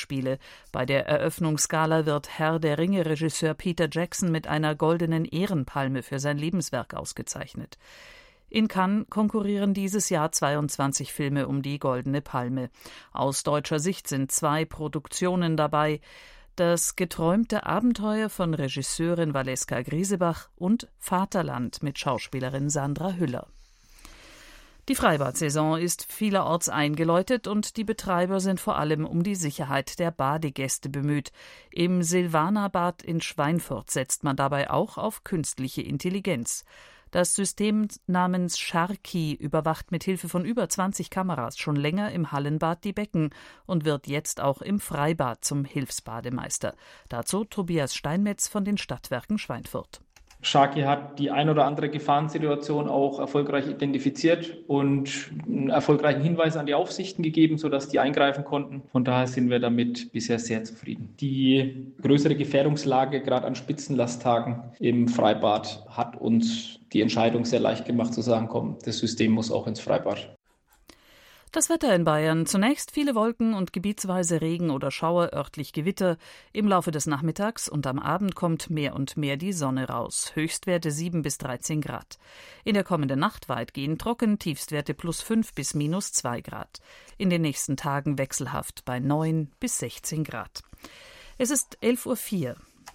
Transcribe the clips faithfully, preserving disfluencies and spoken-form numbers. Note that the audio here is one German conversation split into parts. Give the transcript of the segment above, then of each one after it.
Filmfestspiele. Bei der Eröffnungsgala wird Herr der Ringe-Regisseur Peter Jackson mit einer goldenen Ehrenpalme für sein Lebenswerk ausgezeichnet. In Cannes konkurrieren dieses Jahr zweiundzwanzig Filme um die Goldene Palme. Aus deutscher Sicht sind zwei Produktionen dabei: Das geträumte Abenteuer von Regisseurin Valeska Griesebach und Vaterland mit Schauspielerin Sandra Hüller. Die Freibad-Saison ist vielerorts eingeläutet und die Betreiber sind vor allem um die Sicherheit der Badegäste bemüht. Im Silvanerbad in Schweinfurt setzt man dabei auch auf künstliche Intelligenz. Das System namens Sharky überwacht mit Hilfe von über zwanzig Kameras schon länger im Hallenbad die Becken und wird jetzt auch im Freibad zum Hilfsbademeister. Dazu Tobias Steinmetz von den Stadtwerken Schweinfurt. Sharky hat die ein oder andere Gefahrensituation auch erfolgreich identifiziert und einen erfolgreichen Hinweis an die Aufsichten gegeben, sodass die eingreifen konnten. Von daher sind wir damit bisher sehr zufrieden. Die größere Gefährdungslage, gerade an Spitzenlasttagen im Freibad, hat uns die Entscheidung sehr leicht gemacht zu sagen, komm, das System muss auch ins Freibad. Das Wetter in Bayern: Zunächst viele Wolken und gebietsweise Regen oder Schauer, örtlich Gewitter. Im Laufe des Nachmittags und am Abend kommt mehr und mehr die Sonne raus. Höchstwerte sieben bis dreizehn Grad. In der kommenden Nacht weitgehend trocken, Tiefstwerte plus fünf bis minus zwei Grad. In den nächsten Tagen wechselhaft bei neun bis sechzehn Grad. Es ist elf Uhr vier.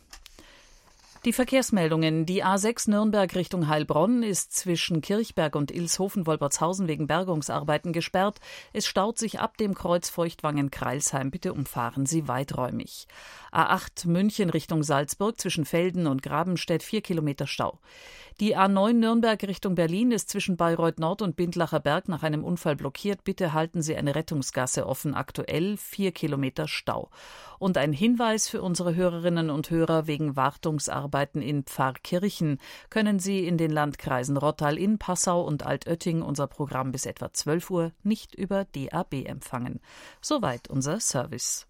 Die Verkehrsmeldungen: Die A sechs Nürnberg Richtung Heilbronn ist zwischen Kirchberg und Ilshofen-Wolbertshausen wegen Bergungsarbeiten gesperrt. Es staut sich ab dem Kreuz Feuchtwangen-Kreilsheim. Bitte umfahren Sie weiträumig. A acht München Richtung Salzburg zwischen Velden und Grabenstedt vier Kilometer Stau. Die A neun Nürnberg Richtung Berlin ist zwischen Bayreuth Nord und Bindlacher Berg nach einem Unfall blockiert. Bitte halten Sie eine Rettungsgasse offen. Aktuell vier Kilometer Stau. Und ein Hinweis für unsere Hörerinnen und Hörer: Wegen Wartungsarbeiten in Pfarrkirchen können Sie in den Landkreisen Rottal-Inn, Passau und Altötting unser Programm bis etwa zwölf Uhr nicht über D A B empfangen. Soweit unser Service.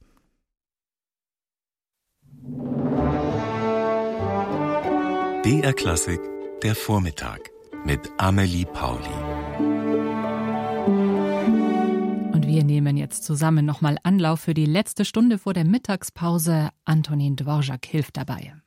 D R Klassik, der Vormittag mit Amelie Pauli. Und wir nehmen jetzt zusammen nochmal Anlauf für die letzte Stunde vor der Mittagspause. Antonin Dvorak hilft dabei.